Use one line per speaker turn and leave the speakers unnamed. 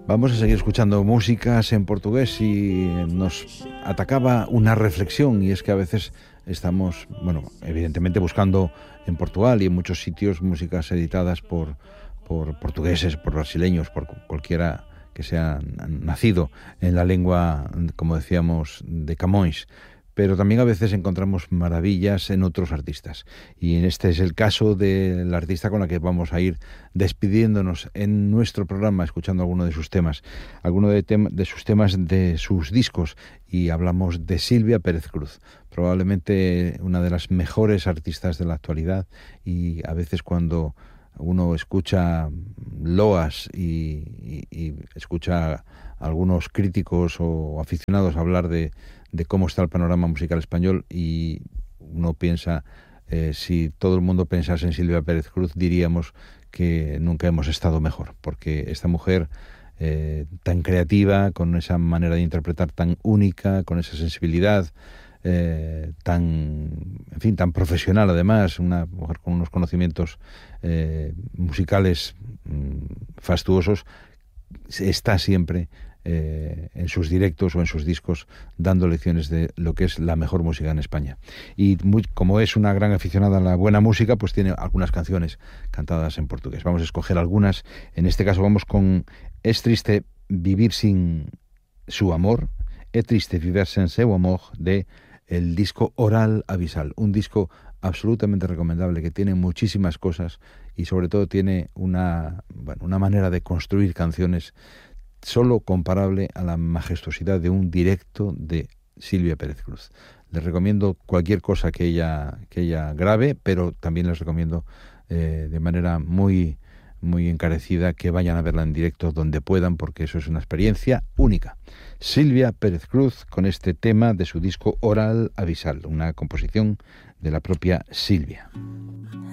Vamos a seguir escuchando músicas en portugués y nos atacaba una reflexión, y es que a veces estamos, evidentemente buscando en Portugal y en muchos sitios músicas editadas por portugueses, por brasileños, por cualquiera que sea nacido en la lengua, como decíamos, de Camões. Pero también a veces encontramos maravillas en otros artistas. Y este es el caso de la artista con la que vamos a ir despidiéndonos en nuestro programa, escuchando alguno de sus temas, de sus temas de sus discos. Y hablamos de Silvia Pérez Cruz, probablemente una de las mejores artistas de la actualidad. Y a veces cuando uno escucha loas y escucha a algunos críticos o aficionados hablar de cómo está el panorama musical español, y uno piensa, si todo el mundo pensase en Silvia Pérez Cruz, diríamos que nunca hemos estado mejor, porque esta mujer tan creativa, con esa manera de interpretar tan única, con esa sensibilidad tan profesional, además, una mujer con unos conocimientos musicales fastuosos, está siempre en sus directos o en sus discos dando lecciones de lo que es la mejor música en España. Y como es una gran aficionada a la buena música, pues tiene algunas canciones cantadas en portugués. Vamos a escoger algunas. En este caso vamos con Es triste vivir sin su amor, É triste viver sen seu amor, de el disco Oral Abisal, un disco absolutamente recomendable que tiene muchísimas cosas y sobre todo tiene una manera de construir canciones solo comparable a la majestuosidad de un directo de Silvia Pérez Cruz. Les recomiendo cualquier cosa que ella grabe, pero también les recomiendo de manera muy, muy encarecida que vayan a verla en directo donde puedan, porque eso es una experiencia única. Silvia Pérez Cruz con este tema de su disco Oral Abisal, una composición de la propia Silvia.